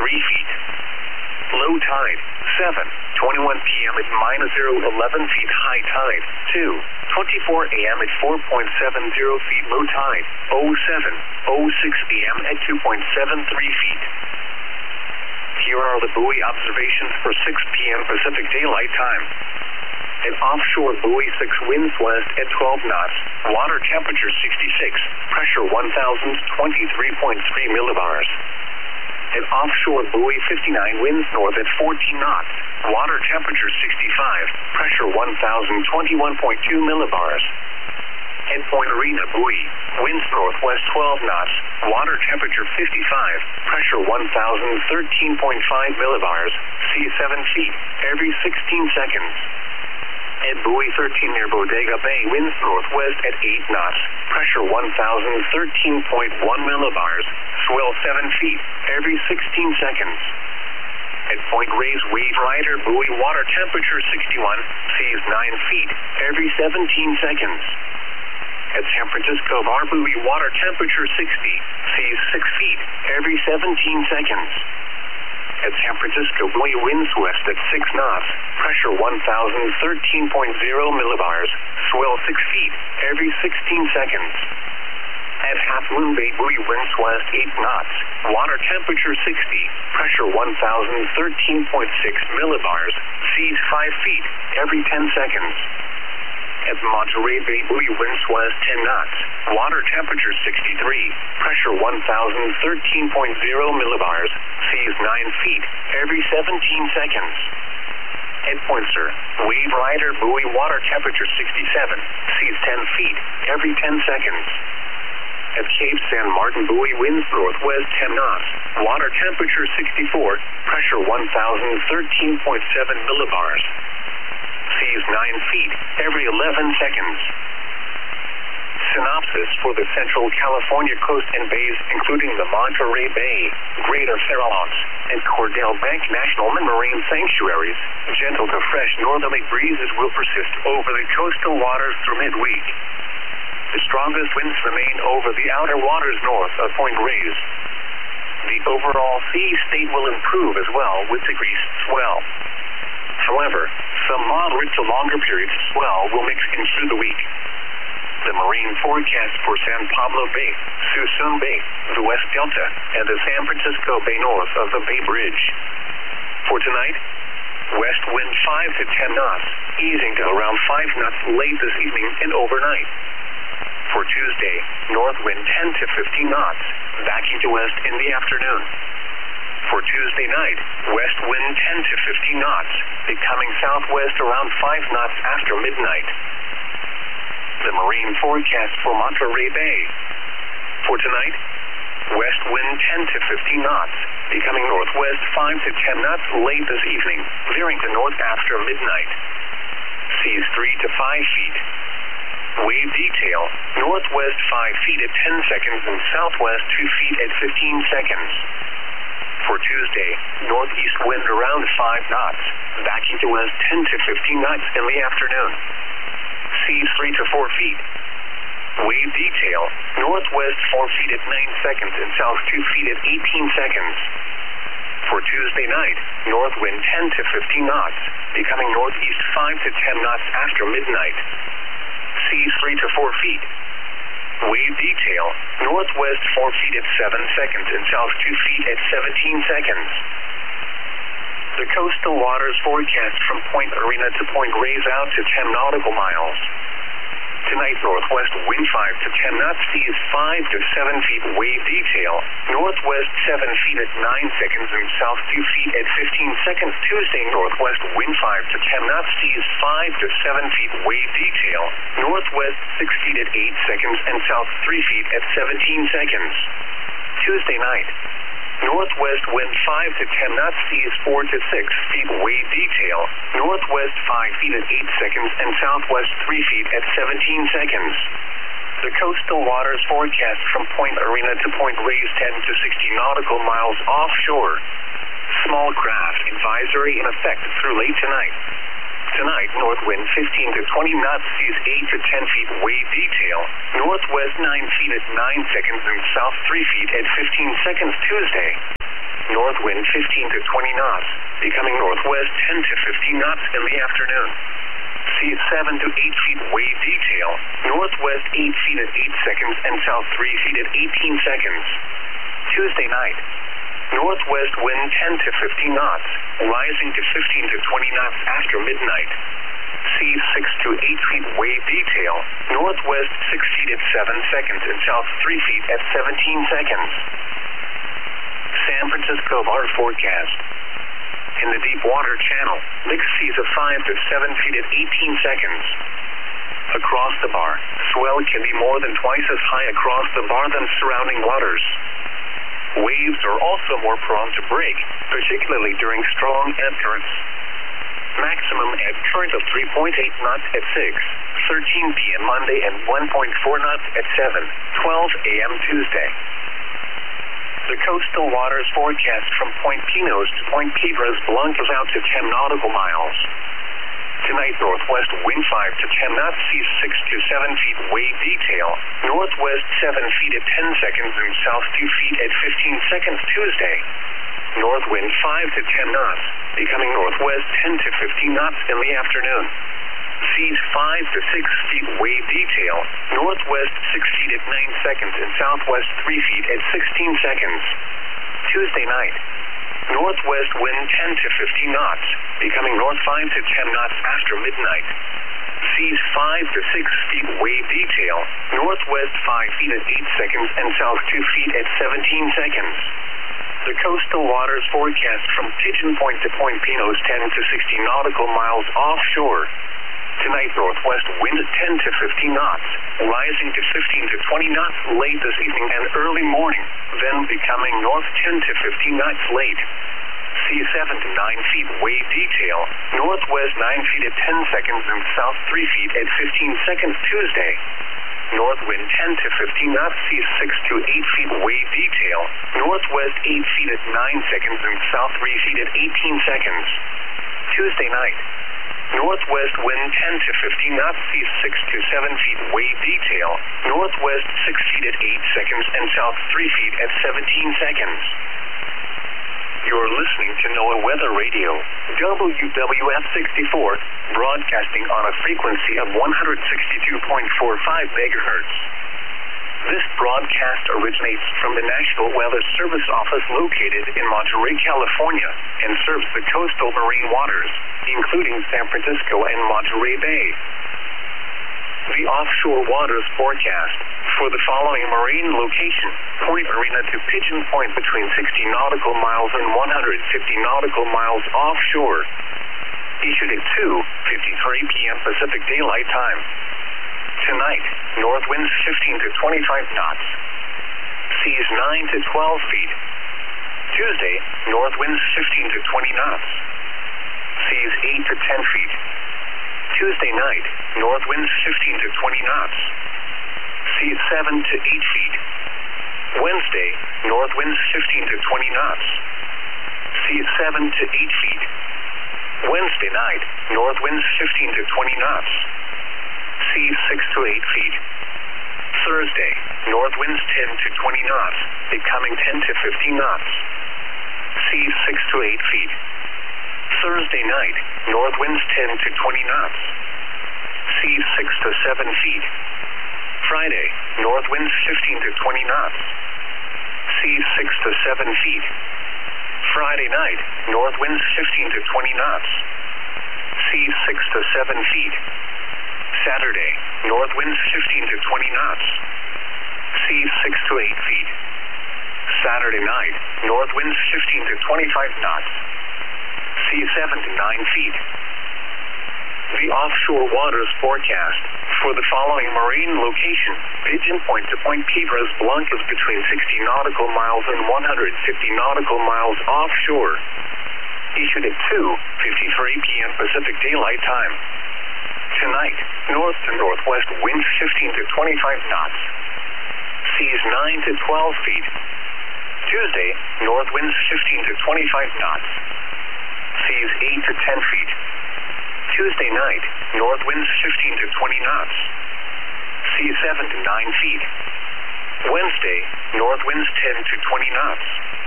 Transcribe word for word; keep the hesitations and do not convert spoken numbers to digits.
three feet. Low tide, seven twenty-one p m at minus zero eleven feet. High tide, two twenty-four a m at four point seven zero feet. Low tide, oh seven oh six p m at two point seven three feet. Here are the buoy observations for six p m Pacific Daylight Time. An offshore buoy six, winds west at twelve knots, water temperature sixty-six, pressure one thousand twenty-three point three millibars. An offshore buoy fifty-nine, winds north at fourteen knots, water temperature sixty-five, pressure one thousand twenty-one point two millibars. At Point Arena buoy, winds northwest twelve knots, water temperature fifty-five, pressure one thousand thirteen point five millibars, sea seven feet, every sixteen seconds. At buoy thirteen near Bodega Bay, winds northwest at eight knots, pressure one thousand thirteen point one millibars, swell seven feet, every sixteen seconds. At Point Reyes Wave Rider buoy, water temperature sixty-one, seas nine feet, every seventeen seconds. At San Francisco Bar buoy, water temperature sixty, seas six feet, every seventeen seconds. At San Francisco buoy, winds west at six knots, pressure one thousand thirteen point zero millibars, swell six feet, every sixteen seconds. At Half Moon Bay buoy, winds west eight knots, water temperature sixty, pressure one thousand thirteen point six millibars, seas five feet, every ten seconds. At Monterey Bay buoy, winds west ten knots, water temperature sixty-three, pressure one thousand thirteen point zero millibars, seas nine feet, every seventeen seconds. At Poinsett Wave Rider buoy, water temperature sixty-seven, seas ten feet, every ten seconds. At Cape San Martin buoy, winds northwest ten knots, water temperature sixty-four, pressure one thousand thirteen point seven millibars. Seas nine feet, every eleven seconds. Synopsis for the Central California coast and bays, including the Monterey Bay, Greater Farallones, and Cordell Bank National Marine Sanctuaries. Gentle to fresh northerly breezes will persist over the coastal waters through midweek. The strongest winds remain over the outer waters north of Point Reyes. The overall sea state will improve as well with decreased swell. However, some moderate to longer periods of swell will mix in through the week. The marine forecast for San Pablo Bay, Suisun Bay, the West Delta, and the San Francisco Bay north of the Bay Bridge. For tonight, west wind five to ten knots, easing to around five knots late this evening and overnight. For Tuesday, north wind ten to fifteen knots, backing to west in the afternoon. For Tuesday night, west wind ten to fifteen knots, becoming southwest around five knots after midnight. The marine forecast for Monterey Bay. For tonight, west wind ten to fifteen knots, becoming northwest five to ten knots late this evening, veering to north after midnight. Seas three to five feet. Wave detail, northwest five feet at ten seconds and southwest two feet at fifteen seconds. For Tuesday, northeast wind around five knots, backing to west ten to fifteen knots in the afternoon. Seas three to four feet. Wave detail, northwest four feet at nine seconds and south two feet at eighteen seconds. For Tuesday night, north wind ten to fifteen knots, becoming northeast five to ten knots after midnight. Seas three to four feet. Wave detail, northwest four feet at seven seconds and south two feet at seventeen seconds. The coastal waters forecast from Point Arena to Point Reyes out to ten nautical miles. Tonight, northwest wind five to ten knots, seas five to seven feet. Wave detail, northwest seven feet at nine seconds and south two feet at fifteen seconds. Tuesday, northwest wind five to ten knots, seas five to seven feet. Wave detail, northwest six feet at eight seconds and south three feet at seventeen seconds. Tuesday night, northwest wind five to ten knots, seas four to six feet. Wave detail, northwest five feet at eight seconds and southwest three feet at seventeen seconds. The coastal waters forecast from Point Arena to Point Reyes ten to sixty nautical miles offshore. Small craft advisory in effect through late tonight. Tonight, north wind fifteen to twenty knots, seas eight to ten feet. Wave detail, northwest nine feet at nine seconds and south three feet at fifteen seconds. Tuesday, north wind fifteen to twenty knots, becoming northwest ten to fifteen knots in the afternoon. Seas seven to eight feet wave detail, northwest eight feet at eight seconds and south three feet at eighteen seconds. Tuesday night, northwest wind ten to fifteen knots, rising to fifteen to twenty knots after midnight. Seas six to eight feet wave detail, northwest six feet at seven seconds and south three feet at seventeen seconds. San Francisco bar forecast. In the deep water channel, mixed seas of five to seven feet at eighteen seconds. Across the bar, swell can be more than twice as high across the bar than surrounding waters. Waves are also more prone to break, particularly during strong ebb currents. Maximum ebb current of three point eight knots at six thirteen p m Monday and one point four knots at seven twelve a m Tuesday. The coastal waters forecast from Point Pinos to Point Piedras Blancas out to ten nautical miles. Tonight, northwest wind five to ten knots, seas six to seven feet wave detail, northwest seven feet at ten seconds and south two feet at fifteen seconds Tuesday. North wind five to ten knots, becoming northwest ten to fifteen knots in the afternoon. Seas five to six feet wave detail, northwest six feet at nine seconds and southwest three feet at sixteen seconds. Tuesday night, northwest wind ten to fifteen knots, becoming north five to ten knots after midnight. Seas five to six feet wave detail, northwest five feet at eight seconds and south two feet at seventeen seconds. The coastal waters forecast from Pigeon Point to Point Pinos ten to sixty nautical miles offshore. Tonight, northwest wind ten to fifteen knots, rising to fifteen to twenty knots late this evening and early morning, then becoming north ten to fifteen knots late. Seas seven to nine feet wave detail, northwest nine feet at ten seconds and south three feet at fifteen seconds Tuesday. North wind ten to fifteen knots, seas six to eight feet wave detail, northwest eight feet at nine seconds and south three feet at eighteen seconds. Tuesday night, northwest wind ten to fifteen knots, seas six to seven feet wave detail, northwest six feet at eight seconds and south three feet at seventeen seconds. You're listening to NOAA Weather Radio, W W F sixty-four, broadcasting on a frequency of one hundred sixty-two point four five megahertz. This broadcast originates from the National Weather Service office located in Monterey, California, and serves the coastal marine waters, including San Francisco and Monterey Bay. The offshore waters forecast for the following marine location, Point Marina to Pigeon Point between sixty nautical miles and one hundred fifty nautical miles offshore. Issued at two fifty-three p m Pacific Daylight Time. Tonight, north winds fifteen to twenty-five knots. Seas nine to twelve feet. Tuesday, north winds fifteen to twenty knots. Seas eight to ten feet. Tuesday night, north winds fifteen to twenty knots. Seas seven to eight feet. Wednesday, north winds fifteen to twenty knots. Seas seven to eight feet. Wednesday night, north winds fifteen to twenty knots. Seas six to eight feet. Thursday, north winds ten to twenty knots, becoming ten to fifteen knots. Seas six to eight feet. Thursday night, north winds ten to twenty knots. Seas six to seven feet. Friday, north winds fifteen to twenty knots. Seas six to seven feet. Friday night, north winds fifteen to twenty knots. Seas six to seven feet. Saturday, north winds fifteen to twenty knots. Seas six to eight feet. Saturday night, north winds fifteen to twenty-five knots. Seas seven to nine feet. The offshore waters forecast for the following marine location, Pigeon Point to Point Piedras Blancas between sixty nautical miles and one hundred fifty nautical miles offshore. Issued at two fifty-three p m Pacific Daylight Time. Tonight, north to northwest winds fifteen to twenty-five knots. Seas nine to twelve feet. Tuesday, north winds fifteen to twenty-five knots. Seas eight to ten feet. Tuesday night, north winds fifteen to twenty knots. Seas seven to nine feet. Wednesday, north winds ten to twenty knots.